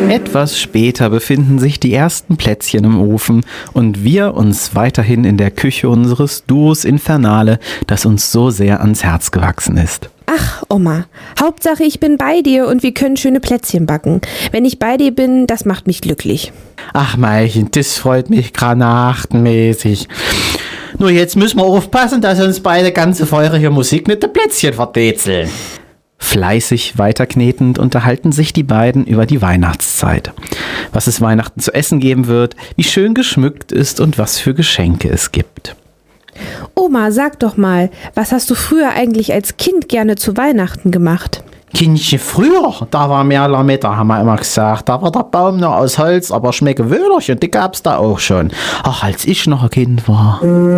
Etwas später befinden sich die ersten Plätzchen im Ofen und wir uns weiterhin in der Küche unseres Duos Infernale, das uns so sehr ans Herz gewachsen ist. Ach, Oma, Hauptsache ich bin bei dir und wir können schöne Plätzchen backen. Wenn ich bei dir bin, das macht mich glücklich. Ach Mailchen, das freut mich granatenmäßig. Nur jetzt müssen wir aufpassen, dass uns beide ganze feurige Musik nicht die Plätzchen verdezeln. Fleißig weiterknetend unterhalten sich die beiden über die Weihnachtszeit. Was es Weihnachten zu essen geben wird, wie schön geschmückt ist und was für Geschenke es gibt. Oma, sag doch mal, was hast du früher eigentlich als Kind gerne zu Weihnachten gemacht? Kindchen, früher, da war mehr Lametta, haben wir immer gesagt. Da war der Baum noch aus Holz, aber schmecke Wöderchen, die gab's da auch schon. Ach, als ich noch ein Kind war.